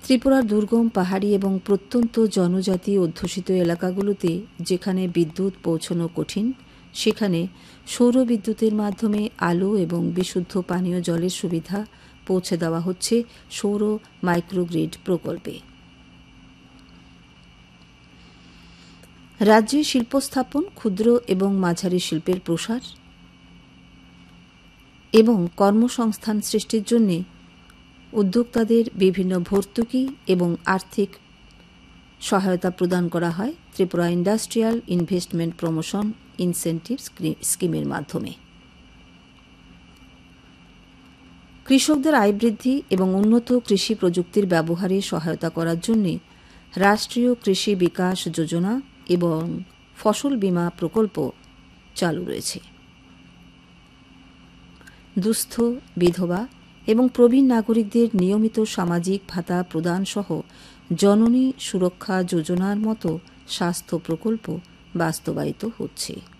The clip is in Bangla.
ত্রিপুরার দুর্গম পাহাড়ি এবং প্রত্যন্ত জনজাতি অধ্যুষিত এলাকাগুলোতে যেখানে বিদ্যুৎ পৌঁছানো কঠিন, সেখানে সৌর বিদ্যুতের মাধ্যমে আলো এবং বিশুদ্ধ পানীয় জলের সুবিধা পৌঁছে দেওয়া হচ্ছে সৌর মাইক্রোগ্রিড প্রকল্পে। রাজ্যে শিল্প স্থাপন, ক্ষুদ্র এবং মাঝারি শিল্পের প্রসার এবং কর্মসংস্থান সৃষ্টির জন্য উদ্যোক্তাদের বিভিন্ন ভর্তুকি এবং আর্থিক সহায়তা প্রদান করা হয় Tripura industrial investment promotion incentive স্কিমের মাধ্যমে। কৃষকদের আয় বৃদ্ধি এবং উন্নত কৃষি প্রযুক্তির ব্যবহারে সহায়তা করার জন্য রাষ্ট্রীয় কৃষি বিকাশ যোজনা এবং ফসল বীমা প্রকল্প চালু রয়েছে। দুস্থ, বিধবা এবং প্রবীণ নাগরিকদের নিয়মিত সামাজিক ভাতা প্রদান সহ জননী সুরক্ষা যোজনার মতো স্বাস্থ্য প্রকল্প বাস্তবায়িত হচ্ছে।